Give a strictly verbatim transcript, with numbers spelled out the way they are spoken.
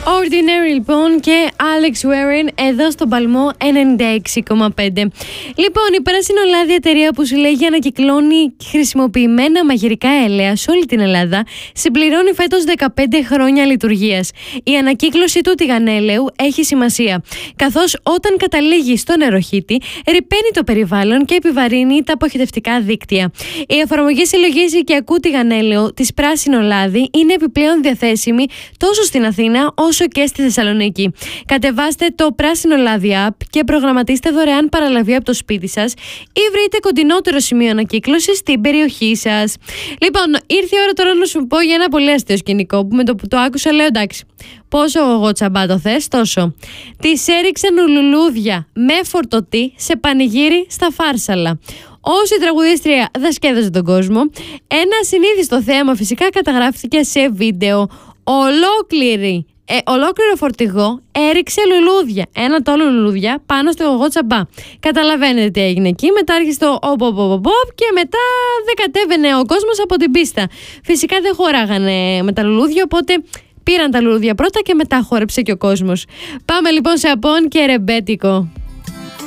Ordinary λοιπόν και Alex Warren εδώ στον Παλμό ενενήντα έξι κόμμα πέντε. Λοιπόν, η Πράσινολάδη, εταιρεία που συλλέγει, ανακυκλώνει χρησιμοποιημένα μαγειρικά έλαια σε όλη την Ελλάδα, συμπληρώνει φέτος δεκαπέντε χρόνια λειτουργίας. Η ανακύκλωση του τηγανέλαιου έχει σημασία, καθώς όταν καταλήγει στο νεροχύτη, ρυπαίνει το περιβάλλον και επιβαρύνει τα αποχετευτικά δίκτυα. Η εφαρμογή συλλογής οικιακού τηγανέλαιου της Πράσινολάδη είναι επιπλέον διαθέσιμη τόσο στην Αθήνα όσο και στη Θεσσαλονίκη. Κατεβάστε το Πράσινολάδη app και προγραμματίστε δωρεάν παραλαβή από το σπίτι σας ή βρείτε κοντινότερο σημείο ανακύκλωσης στην περιοχή σας. Λοιπόν, ήρθε η ώρα τώρα να σου πω για ένα πολύ αστείο σκηνικό που με το που το άκουσα λέω εντάξει, πόσο εγώ τσαμπά το θες τόσο. Τις έριξαν λουλούδια με φορτωτή σε πανηγύρι στα Φάρσαλα. Όσο η τραγουδίστρια δασκέδαζε τον κόσμο, ένα συνήθιστο θέαμα φυσικά καταγράφηκε σε βίντεο. Ολόκληρη Ε, ολόκληρο φορτηγό έριξε λουλούδια, ένα τόλο λουλούδια πάνω στο εγώ τσαμπά. Καταλαβαίνετε τι έγινε εκεί. Μετά άρχισε το οπ, οπ, οπ, οπ, και μετά δεν κατέβαινε ο κόσμος από την πίστα. Φυσικά δεν χωράγανε με τα λουλούδια, οπότε πήραν τα λουλούδια πρώτα και μετά χόρεψε και ο κόσμος. Πάμε λοιπόν σε απόν και ρεμπέτικο.